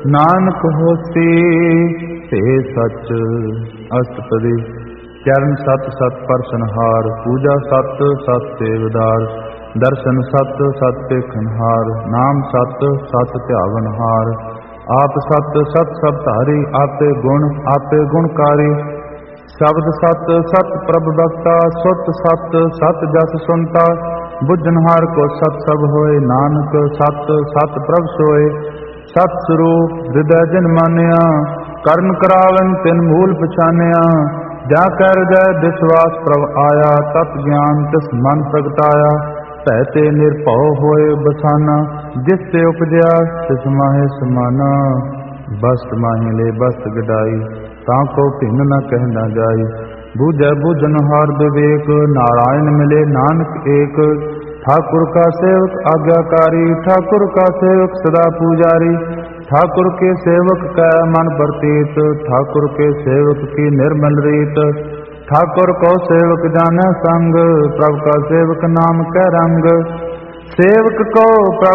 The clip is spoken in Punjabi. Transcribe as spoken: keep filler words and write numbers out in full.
ਨਾਨਕ ਹੋਸੀ ਤੇ ਸਚ ਅਸਤਪਦੀ। ਚਰਨ ਸਤ ਸਤ ਪਰਸਨਹਾਰ, ਪੂਜਾ ਸਤ ਸਤ ਸੇਵਦਾਰ, ਦਰਸ਼ਨ ਸਤ ਸਤ ਦੇਖਣਹਾਰ, ਨਾਮ ਸਤ ਸਤ ਧਿਆਵਨਹਾਰ। ਆਪ ਸਤ ਸਤ ਸਭ ਧਾਰੀ, ਆਪੇ ਗੁਣ ਆਪੇ ਗੁਣਕਾਰੀ। ਸ਼ਬਦ ਸਤ ਸਤ ਪ੍ਰਭ ਬਖਤਾ, ਸੁਤ ਸਤ ਸਤ ਜਸ ਸੁਨਤਾ। ਬੁੱਝਣਹਾਰ ਕੋ ਸਤ ਸਭ ਹੋਏ, ਨਾਨਕ ਸਤ ਸਤ ਪ੍ਰਭ ਸੋਏ। ਸਤ ਸਰੂਪ ਹਿਰਦੈ ਜਿਨ ਮਾਨਿਆ, ਕਰਨ ਕਰਾਵਨ ਤਿਨ ਮੂਲ ਪਛਾਨਿਆ। ਜਾ ਕੈ ਹਿਰਦੈ ਵਿਸਵਾਸ ਪ੍ਰਭ ਆਇਆ, ਤਤ ਗਿਆਨ ਤਿਸ ਮਨ ਪ੍ਰਗਟਾਇਆ। ਭੈ ਤੇ ਨਿਰਭਉ ਹੋਏ ਬਸਾਨਾ, ਜਿਸ ਤੇ ਉਪਜਿਆ ਤਿਸ ਮਾਹੇ ਸਮਾਨਾ। ਬਸਤ ਮਾਹੀ ਲੈ ਬਸਤ ਗਡਾਈ, ਤਾਂ ਕੋ ਭਿੰਨ ਨ ਕਹਿ ਨਾ ਜਾਈ। ਬੂਝੈ ਬੂਝਣਹਾਰ ਵਿਵੇਕ, ਨਾਰਾਇਣ ਮਿਲੇ ਨਾਨਕ ਏਕ। ठाकुर का सेवक आज्ञाकारी, ठाकुर का सेवक सदा पुजारी। ठाकुर के सेवक कै मन प्रतीत, ठाकुर के सेवक की निर्मल रीत। ठाकुर को सेवक जाने संग, प्रभु का सेवक नाम कै रंग। सेवक को प्रभु